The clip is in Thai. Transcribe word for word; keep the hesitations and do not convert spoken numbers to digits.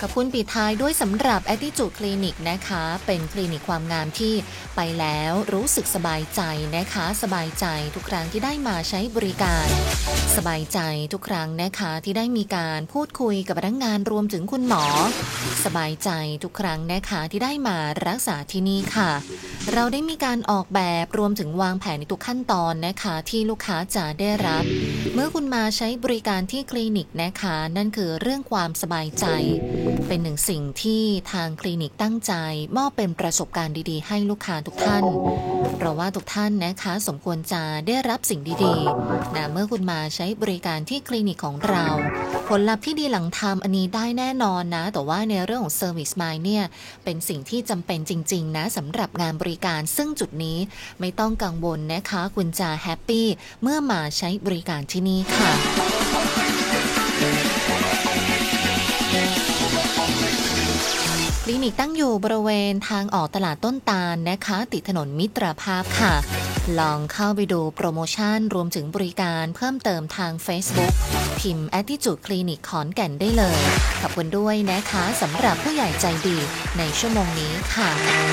ขอบคุณปิดท้ายด้วยสำหรับ Attitude Clinic นะคะเป็นคลินิกความงามที่ไปแล้วรู้สึกสบายใจนะคะสบายใจทุกครั้งที่ได้มาใช้บริการสบายใจทุกครั้งนะคะที่ได้มีการพูดคุยกับพนักงานรวมถึงคุณหมอสบายใจทุกครั้งนะคะที่ได้มารักษาที่นี่ค่ะเราได้มีการออกแบบรวมถึงวางแผนในทุกขั้นตอนนะคะที่ลูกค้าจะได้รับเมื่อคุณมาใช้บริการที่คลินิกนะคะนั่นคือเรื่องความสบายใจเป็นหนึ่งสิ่งที่ทางคลินิกตั้งใจมอบเป็นประสบการณ์ดีๆให้ลูกค้าทุกท่านเพราะว่าทุกท่านนะคะสมควรจะได้รับสิ่งดีๆนะเมื่อคุณมาใช้บริการที่คลินิกของเราผลลัพธ์ที่ดีหลังทำอันนี้ได้แน่นอนนะแต่ว่าในเรื่องของ Service Mind เนี่ยเป็นสิ่งที่จำเป็นจริงๆนะสำหรับงานบริการซึ่งจุดนี้ไม่ต้องกังวลนะคะคุณจะแฮปปี้เมื่อมาใช้บริการที่นี่ค่ะคลินิกตั้งอยู่บริเวณทางออกตลาดต้นตาลนะคะติดถนนมิตรภาพค่ะลองเข้าไปดูโปรโมชั่นรวมถึงบริการเพิ่มเติมทาง Facebook พิมพ์ Attitude Clinic ขอนแก่นได้เลยขอบคุณด้วยนะคะสำหรับผู้ใหญ่ใจดีในชั่วโมงนี้ค่ะ